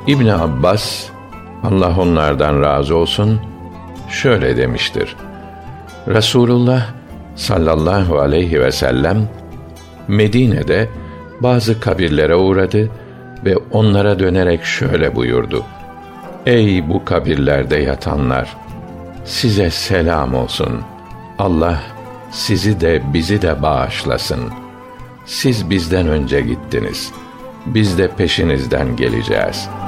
İbn Abbas, Allah onlardan razı olsun, şöyle demiştir: Resulullah sallallahu aleyhi ve sellem Medine'de bazı kabirlere uğradı ve onlara dönerek şöyle buyurdu: Ey bu kabirlerde yatanlar! Size selam olsun. Allah sizi de bizi de bağışlasın. Siz bizden önce gittiniz. Biz de peşinizden geleceğiz.